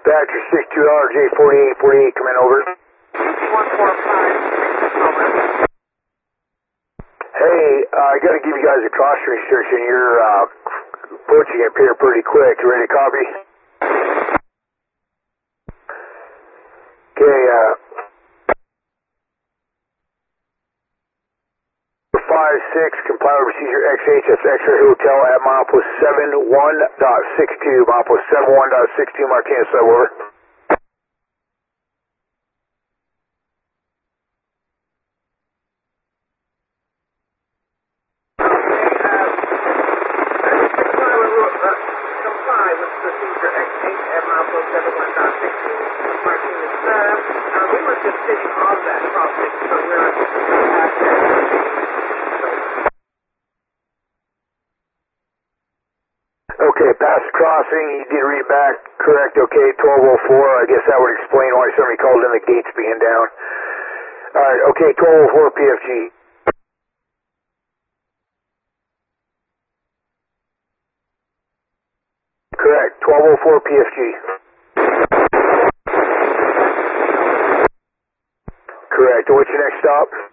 Dispatcher 62RJ 4848, come in, over. 145, over. Hey, I got to give you guys a crossing restriction. You're approaching up here pretty quick. You ready to copy? Okay, 56, comply with procedure XHS X-ray Hotel at milepost 71.62, milepost 71.62, Martinez sub, over. Comply with procedure X8 at milepost 71.62, Martinez sub. We were just sitting on that crossing, so we're at that. Okay, past the crossing, you did read back, correct, okay, 1204, I guess that would explain why somebody called in the gates being down. Alright, okay, 1204 PFG. Correct, 1204 PFG. Correct, what's your next stop?